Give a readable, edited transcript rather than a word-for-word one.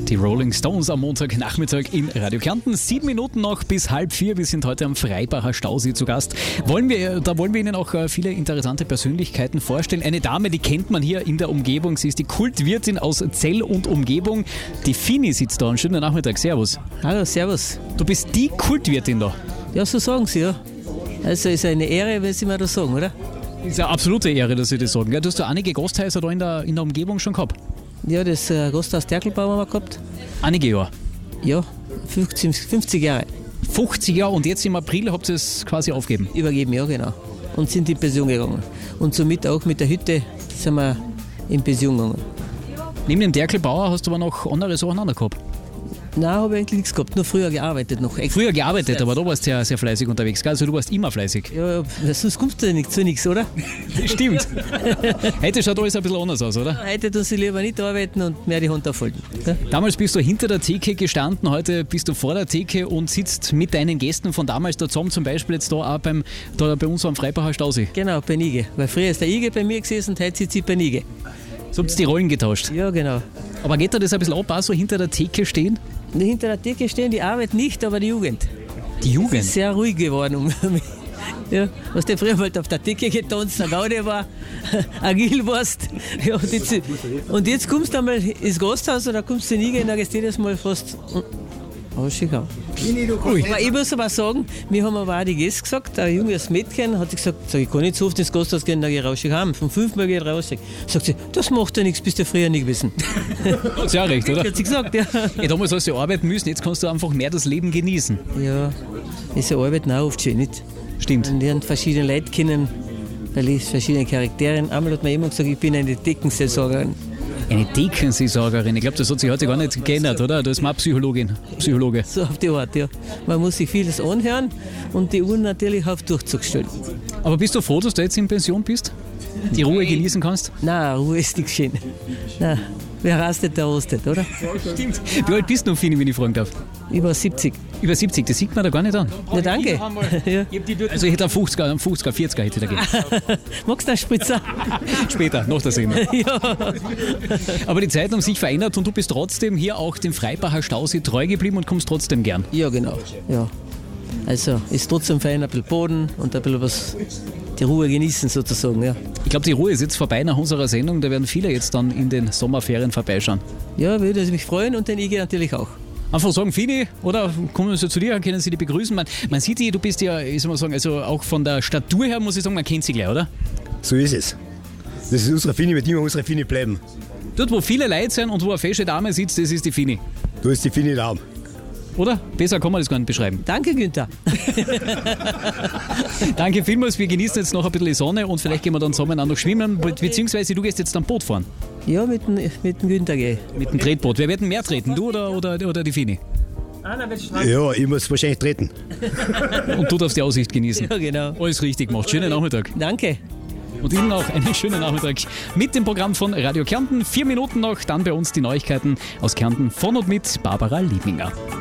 Die Rolling Stones am Montagnachmittag in Radio Kärnten. 7 Minuten noch bis 3:30. Wir sind heute am Freibacher Stausee zu Gast. Da wollen wir Ihnen auch viele interessante Persönlichkeiten vorstellen. Eine Dame, die kennt man hier in der Umgebung. Sie ist die Kultwirtin aus Zell und Umgebung. Die Fini sitzt da. Einen schönen Nachmittag. Servus. Hallo, servus. Du bist die Kultwirtin da. Ja, so sagen sie, ja. Also ist eine Ehre, wenn Sie mir das sagen, oder? Ist eine absolute Ehre, dass Sie das sagen. Ja, du hast ja einige Gasthäuser da in der Umgebung schon gehabt. Ja, das Gasthaus Terkelbau haben wir gehabt. Einige Jahre. Ja, 50 Jahre. 50 Jahre und jetzt im April habt ihr es quasi aufgegeben. Übergeben, ja, genau. Und sind in Pension gegangen. Und somit auch mit der Hütte sind wir in Pension gegangen. Neben dem Terkelbauer hast du aber noch andere Sachen auch noch gehabt. Nein, habe ich eigentlich nichts gehabt, nur früher gearbeitet noch. Früher gearbeitet, aber du warst sehr, sehr fleißig unterwegs, gell? Also du warst immer fleißig. Ja, sonst kommst du ja nicht zu nichts, oder? Stimmt. Heute schaut alles ein bisschen anders aus, oder? Heute tun sie lieber nicht arbeiten und mehr die Hand aufhalten. Ja? Damals bist du hinter der Theke gestanden, heute bist du vor der Theke und sitzt mit deinen Gästen von damals da zusammen, zum Beispiel jetzt da auch bei uns am Freibacher Stausee. Genau, bei Nige. Weil früher ist der Ige bei mir gesessen und heute sitzt sie bei Nige. So habt ihr die Rollen getauscht. Ja, genau. Aber geht da das ein bisschen ab, auch so hinter der Theke stehen? Hinter der Theke stehen die Arbeit nicht, aber die Jugend. Die Jugend? Ist sehr ruhig geworden. Ja, was der früher halt auf der Theke getanzt, der Gaude war, agil warst. Ja, und jetzt kommst du einmal ins Gasthaus und dann kommst du nie und dann gehst du jedes Mal fast ausschicken. Aber ich muss aber sagen, wir haben aber auch die Gäste gesagt, ein junges Mädchen hat gesagt, ich kann nicht so oft ins Gasthaus gehen, dann gehe ich rausschicken. Von 5-mal gehe ich raus. Sagt sie, das macht ja nichts, bist du früher nicht gewesen. Hat sie auch recht, oder? Hat sie gesagt, ja. Ja, damals hast du arbeiten müssen, jetzt kannst du einfach mehr das Leben genießen. Ja, ist ja Arbeiten auch oft schön, nicht? Stimmt. Und lernt verschiedene Leute kennen, da liest verschiedene Charaktere. Einmal hat mir jemand gesagt, ich bin eine Deckenseelsorgerin. Eine Deckenseelsorgerin, ich glaube, das hat sich heute gar nicht geändert, oder? Du bist mal Psychologe. So auf die Art, ja. Man muss sich vieles anhören und die Uhren natürlich auf Durchzug stellen. Aber bist du froh, dass du jetzt in Pension bist? Die Ruhe genießen kannst? Nein, Ruhe ist nicht schön. Nein, wer rastet, der rostet, oder? Stimmt. Wie alt bist du, Fini, wenn ich fragen darf? Über 70. Über 70, das sieht man da gar nicht an. Ja, danke. Ja. Also ich hätte einen 50er, 40er hätte ich da gegeben. Magst du einen Spritzer? Später, nach der Sendung. Ja. Aber die Zeiten haben sich verändert und du bist trotzdem hier auch dem Freibacher Stausee treu geblieben und kommst trotzdem gern. Ja, genau. Ja. Also ist trotzdem fein, ein bisschen Boden und ein bisschen was, die Ruhe genießen sozusagen. Ja. Ich glaube, die Ruhe ist jetzt vorbei nach unserer Sendung, da werden viele jetzt dann in den Sommerferien vorbeischauen. Ja, würde mich freuen und den Ige natürlich auch. Einfach sagen, Fini, oder kommen sie zu dir, können sie dich begrüßen. Man sieht dich, du bist ja, ich soll mal sagen, also auch von der Statur her, muss ich sagen, man kennt sie gleich, oder? So ist es. Das ist unsere Fini, wird immer unsere Fini bleiben. Dort, wo viele Leute sind und wo eine fesche Dame sitzt, das ist die Fini. Du ist die Fini da. Oder? Besser kann man das gar nicht beschreiben. Danke, Günther. Danke vielmals, wir genießen jetzt noch ein bisschen die Sonne und vielleicht gehen wir dann zusammen auch noch schwimmen, beziehungsweise du gehst jetzt am Boot fahren. Ja, mit dem Günther gehe ich. Mit dem Tretboot. Wer wird denn mehr treten, du oder die Fini? Ja, ich muss wahrscheinlich treten. Und du darfst die Aussicht genießen. Ja, genau. Alles richtig gemacht. Schönen Nachmittag. Danke. Und Ihnen auch einen schönen Nachmittag mit dem Programm von Radio Kärnten. 4 Minuten noch, dann bei uns die Neuigkeiten aus Kärnten von und mit Barbara Liebinger.